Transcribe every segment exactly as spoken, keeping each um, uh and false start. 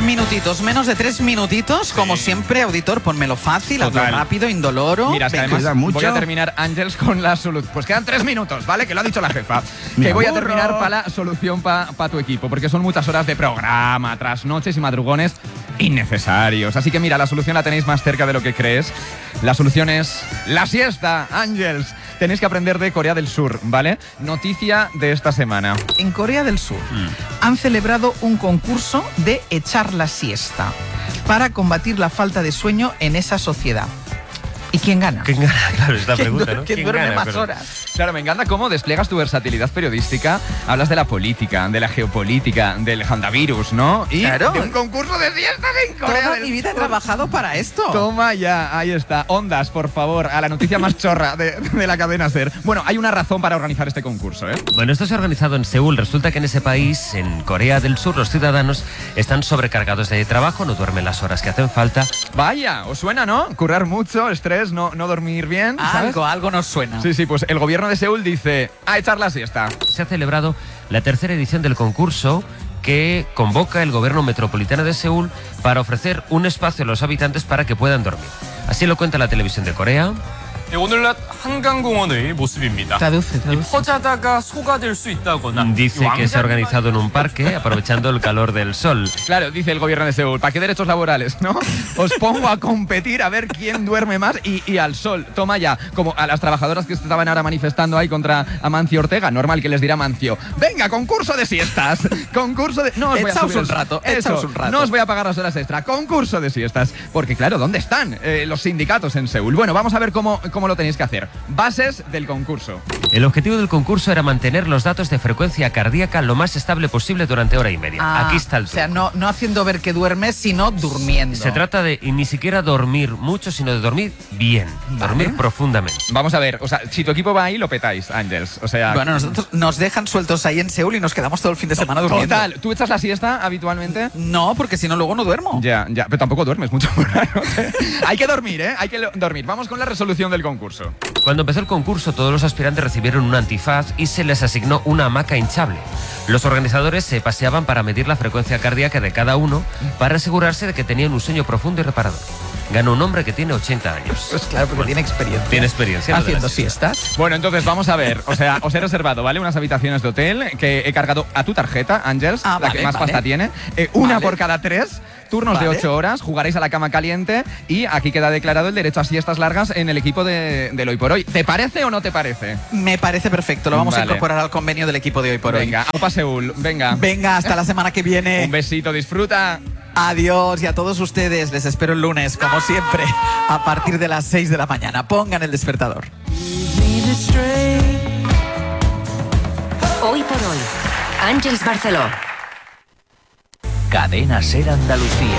minutitos, menos de tres minutitos, sí. Como siempre, auditor, ponmelo fácil, hazlo rápido, indoloro. Mira, es que además mucho. Voy a terminar, Ángels, con la solución. Pues quedan tres minutos, ¿vale? Que lo ha dicho la jefa. Que voy a terminar para la solución para pa tu equipo, porque son muchas horas de programa, trasnoches y madrugones innecesarios. Así que mira, la solución la tenéis más cerca de lo que crees. La solución es la siesta, Ángels. Tenéis que aprender de Corea del Sur, ¿vale? Noticia de esta semana. En Corea del Sur mm. han celebrado un concurso de echar la siesta para combatir la falta de sueño en esa sociedad. ¿Y quién gana? ¿Quién gana? Claro, es la pregunta, ¿no? ¿Quién, ¿Quién duerme gana, más pero... horas? Claro, me encanta cómo despliegas tu versatilidad periodística. Hablas de la política, de la geopolítica, del handavirus, ¿no? Y claro. de un concurso de siestas en Corea Toda del mi vida Sur. he trabajado para esto. Toma ya, ahí está. Ondas, por favor, a la noticia más chorra de, de la cadena SER. Bueno, hay una razón para organizar este concurso, ¿eh? Bueno, esto se ha organizado en Seúl. Resulta que en ese país, en Corea del Sur, los ciudadanos están sobrecargados de trabajo, no duermen las horas que hacen falta. Vaya, ¿os suena, no? Currar mucho, estrés, no, no dormir bien, ¿sabes? Algo, algo nos suena. Sí, sí, pues el gobierno de Seúl dice a echar la siesta. Se ha celebrado la tercera edición del concurso que convoca el gobierno metropolitano de Seúl para ofrecer un espacio a los habitantes para que puedan dormir. Así lo cuenta la televisión de Corea. 오늘날 한강공원의 모습입니다. Traduce, traduce. 퍼자다가 소가 될 수 있다거나. Dice que se ha organizado en un parque aprovechando el calor del sol. Claro, dice el gobierno de Seúl, ¿para qué derechos laborales, no? Os pongo a competir a ver quién duerme más y, y al sol. Toma ya, como a las trabajadoras que estaban ahora manifestando ahí contra Amancio Ortega, normal que les dirá Amancio, venga, concurso de siestas, concurso de... No os voy a subir un rato, Eso, un rato. No os voy a pagar las horas extra, concurso de siestas. Porque claro, ¿dónde están eh, los sindicatos en Seúl? Bueno, vamos a ver cómo... cómo lo tenéis que hacer. Bases del concurso. El objetivo del concurso era mantener los datos de frecuencia cardíaca lo más estable posible durante hora y media. Ah, Aquí está el truco. O sea, no, no haciendo ver que duermes, sino durmiendo. Se trata de y ni siquiera dormir mucho, sino de dormir bien, ¿vale? Dormir profundamente. Vamos a ver, o sea, si tu equipo va ahí, lo petáis, Ángels. O sea, bueno, nosotros nos dejan sueltos ahí en Seúl y nos quedamos todo el fin de semana durmiendo. Total, ¿tú echas la siesta habitualmente? No, porque si no luego no duermo. Ya, ya, pero tampoco duermes mucho por la noche. Hay que dormir, ¿eh? Hay que dormir. Vamos con la resolución del concurso. Cuando empezó el concurso, todos los aspirantes recibieron un antifaz y se les asignó una hamaca hinchable. Los organizadores se paseaban para medir la frecuencia cardíaca de cada uno para asegurarse de que tenían un sueño profundo y reparador. Ganó un hombre que tiene ochenta años. Pues claro, porque bueno, tiene experiencia. Tiene experiencia. Haciendo siestas. Bueno, entonces vamos a ver. O sea, os he reservado, ¿vale? Unas habitaciones de hotel que he cargado a tu tarjeta, Ángels, ah, la vale, que más vale. pasta tiene. Eh, una vale. por cada tres. Turnos vale. de ocho horas, jugaréis a la cama caliente y aquí queda declarado el derecho a siestas largas en el equipo de, del Hoy por Hoy. ¿Te parece o no te parece? Me parece perfecto, lo vamos vale. a incorporar al convenio del equipo de Hoy por Hoy. Venga, Opa Seúl, venga. Venga, hasta la semana que viene. Un besito, disfruta. Adiós y a todos ustedes les espero el lunes, como siempre, a partir de las seis de la mañana. Pongan el despertador. Hoy por Hoy, Ángels Barceló. Cadena SER Andalucía.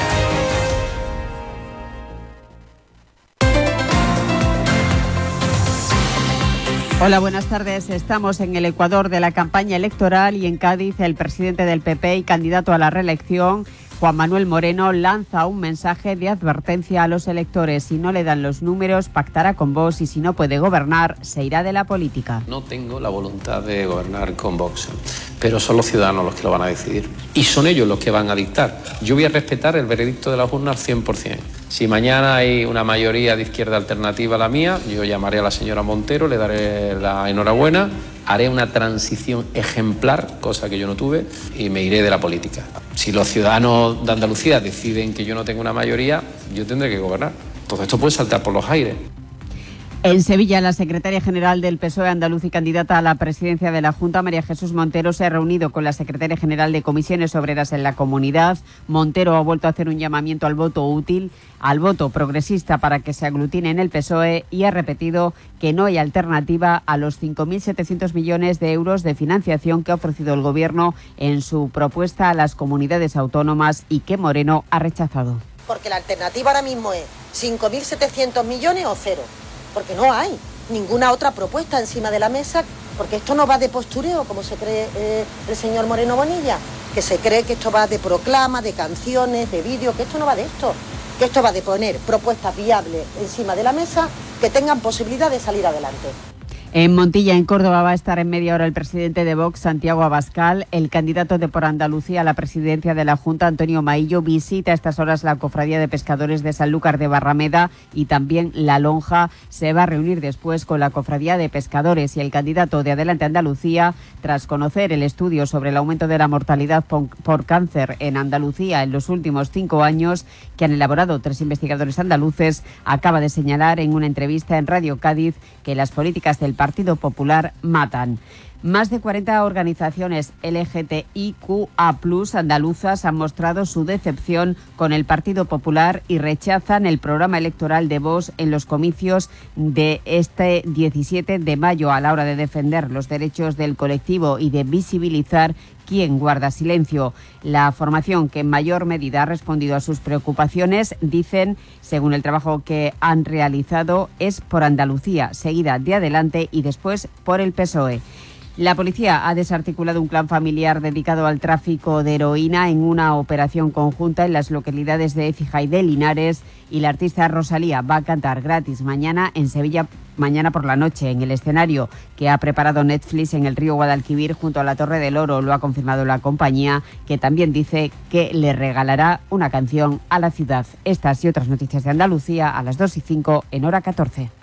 Hola, buenas tardes. Estamos en el Ecuador de la campaña electoral y en Cádiz el presidente del P P y candidato a la reelección, Juan Manuel Moreno, lanza un mensaje de advertencia a los electores. Si no le dan los números, pactará con Vox y si no puede gobernar, se irá de la política. No tengo la voluntad de gobernar con Vox, pero son los ciudadanos los que lo van a decidir. Y son ellos los que van a dictar. Yo voy a respetar el veredicto de las urnas al cien por ciento. Si mañana hay una mayoría de izquierda alternativa a la mía, yo llamaré a la señora Montero, le daré la enhorabuena, haré una transición ejemplar, cosa que yo no tuve, y me iré de la política. Si los ciudadanos de Andalucía deciden que yo no tengo una mayoría, yo tendré que gobernar. Entonces esto puede saltar por los aires. En Sevilla, la secretaria general del P S O E andaluz y candidata a la presidencia de la Junta, María Jesús Montero, se ha reunido con la secretaria general de Comisiones Obreras en la comunidad. Montero ha vuelto a hacer un llamamiento al voto útil, al voto progresista para que se aglutine en el P S O E y ha repetido que no hay alternativa a los cinco mil setecientos millones de euros de financiación que ha ofrecido el Gobierno en su propuesta a las comunidades autónomas y que Moreno ha rechazado. Porque la alternativa ahora mismo es cinco mil setecientos millones o cero. Porque no hay ninguna otra propuesta encima de la mesa, porque esto no va de postureo, como se cree eh, el señor Moreno Bonilla, que se cree que esto va de proclama, de canciones, de vídeos, que esto no va de esto, que esto va de poner propuestas viables encima de la mesa que tengan posibilidad de salir adelante. En Montilla, en Córdoba, va a estar en media hora el presidente de Vox, Santiago Abascal. El candidato de Por Andalucía a la presidencia de la Junta, Antonio Maillo, visita a estas horas la Cofradía de Pescadores de Sanlúcar de Barrameda y también La Lonja. Se va a reunir después con la Cofradía de Pescadores y el candidato de Adelante Andalucía, tras conocer el estudio sobre el aumento de la mortalidad por cáncer en Andalucía en los últimos cinco años, que han elaborado tres investigadores andaluces, acaba de señalar en una entrevista en Radio Cádiz que las políticas del Partido Popular matan. Más de cuarenta organizaciones L G T I Q A plus andaluzas han mostrado su decepción con el Partido Popular y rechazan el programa electoral de Vox en los comicios de este diecisiete de mayo, a la hora de defender los derechos del colectivo y de visibilizar quién guarda silencio. La formación que en mayor medida ha respondido a sus preocupaciones, dicen, según el trabajo que han realizado, es Por Andalucía, seguida de Adelante y después por el P S O E. La policía ha desarticulado un clan familiar dedicado al tráfico de heroína en una operación conjunta en las localidades de Écija y de Linares, y la artista Rosalía va a cantar gratis mañana en Sevilla, mañana por la noche, en el escenario que ha preparado Netflix en el río Guadalquivir junto a la Torre del Oro. Lo ha confirmado la compañía, que también dice que le regalará una canción a la ciudad. Estas y otras noticias de Andalucía a las dos y cinco en Hora catorce.